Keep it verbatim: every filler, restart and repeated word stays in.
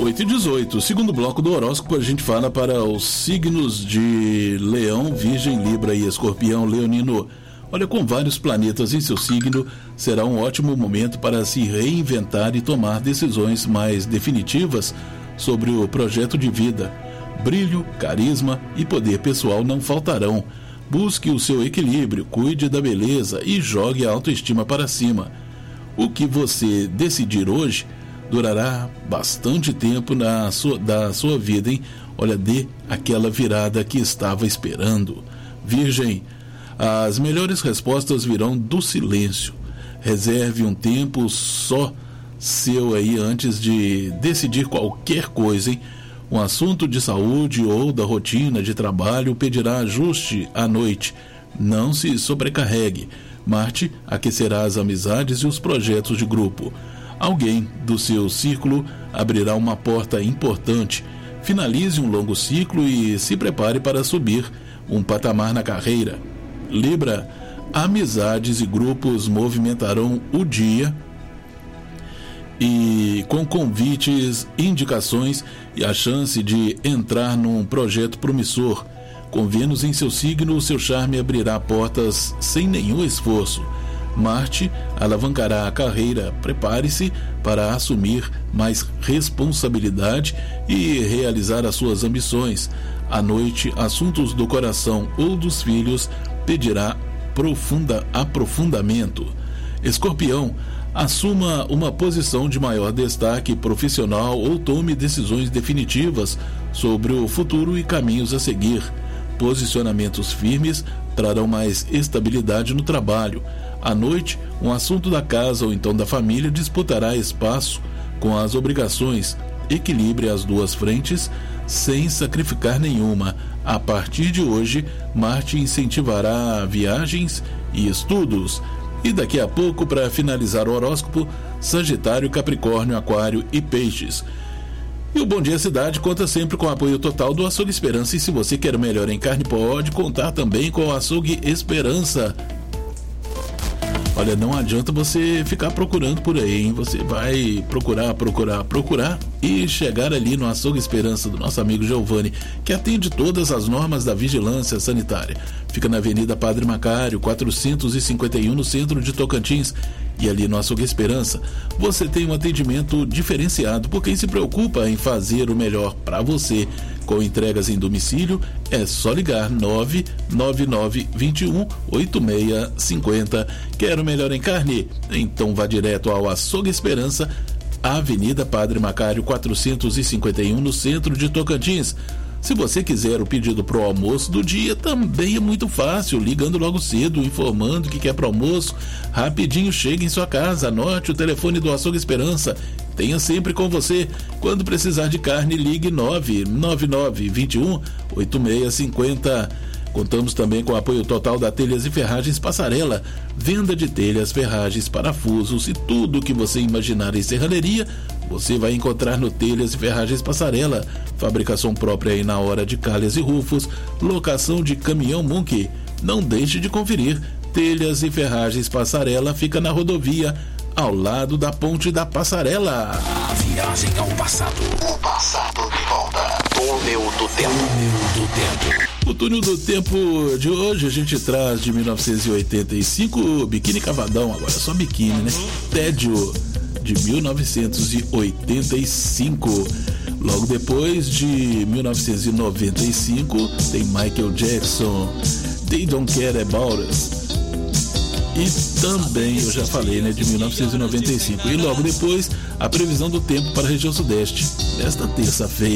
oito e dezoito, segundo bloco do horóscopo, a gente fala para os signos de Leão, Virgem, Libra e Escorpião. Leonino, olha, com vários planetas em seu signo, será um ótimo momento para se reinventar e tomar decisões mais definitivas sobre o projeto de vida. Brilho, carisma e poder pessoal não faltarão. Busque o seu equilíbrio, cuide da beleza e jogue a autoestima para cima. O que você decidir hoje durará bastante tempo na sua, da sua vida, hein? Olha, dê aquela virada que estava esperando. Virgem, as melhores respostas virão do silêncio. Reserve um tempo só seu aí antes de decidir qualquer coisa, hein? Um assunto de saúde ou da rotina de trabalho pedirá ajuste à noite. Não se sobrecarregue. Marte aquecerá as amizades e os projetos de grupo. Alguém do seu círculo abrirá uma porta importante. Finalize um longo ciclo e se prepare para subir um patamar na carreira. Libra, amizades e grupos movimentarão o dia e com convites, indicações e a chance de entrar num projeto promissor. Com Vênus em seu signo, seu charme abrirá portas sem nenhum esforço. Marte alavancará a carreira. Prepare-se para assumir mais responsabilidade e realizar as suas ambições. À noite, assuntos do coração ou dos filhos pedirá profunda aprofundamento. Escorpião, assuma uma posição de maior destaque profissional ou tome decisões definitivas sobre o futuro e caminhos a seguir. Posicionamentos firmes trarão mais estabilidade no trabalho. À noite, um assunto da casa ou então da família disputará espaço com as obrigações. Equilibre as duas frentes sem sacrificar nenhuma. A partir de hoje, Marte incentivará viagens e estudos. E daqui a pouco, para finalizar o horóscopo, Sagitário, Capricórnio, Aquário e Peixes. E o Bom Dia Cidade conta sempre com o apoio total do Açougue Esperança. E se você quer melhor em carne, pode contar também com o Açougue Esperança. Olha, não adianta você ficar procurando por aí, hein? Você vai procurar, procurar, procurar e chegar ali no Açougue Esperança do nosso amigo Giovanni, que atende todas as normas da vigilância sanitária. Fica na Avenida Padre Macário, quatrocentos e cinquenta e um, no centro de Tocantins. E ali no Açougue Esperança, você tem um atendimento diferenciado por quem se preocupa em fazer o melhor para você. Com entregas em domicílio, é só ligar nove nove nove, dois um, oito seis cinco zero. Quer o melhor em carne? Então vá direto ao Açougue Esperança, Avenida Padre Macário, quatrocentos e cinquenta e um, no centro de Tocantins. Se você quiser o pedido pro almoço do dia, também é muito fácil, ligando logo cedo, informando que quer pro almoço, rapidinho chega em sua casa. Anote o telefone do Açougue Esperança, tenha sempre com você. Quando precisar de carne, ligue nove nove nove, dois um, oito seis cinco zero. Contamos também com o apoio total da Telhas e Ferragens Passarela, venda de telhas, ferragens, parafusos e tudo o que você imaginar em serralheria, você vai encontrar no Telhas e Ferragens Passarela. Fabricação própria aí na hora de calhas e rufos, locação de caminhão Monkey. Não deixe de conferir. Telhas e Ferragens Passarela fica na rodovia, ao lado da Ponte da Passarela. A viagem ao passado. O passado de volta. Túnel do Tempo. Túnel do Tempo. O Túnel do Tempo de hoje a gente traz de mil novecentos e oitenta e cinco, Biquíni Cavadão, agora só biquíni, né? Tédio, de mil novecentos e oitenta e cinco. Logo depois, de mil novecentos e noventa e cinco, tem Michael Jackson, They Don't Care About Us. E também, eu já falei, né, de mil novecentos e noventa e cinco. E logo depois, a previsão do tempo para a região sudeste, desta terça-feira.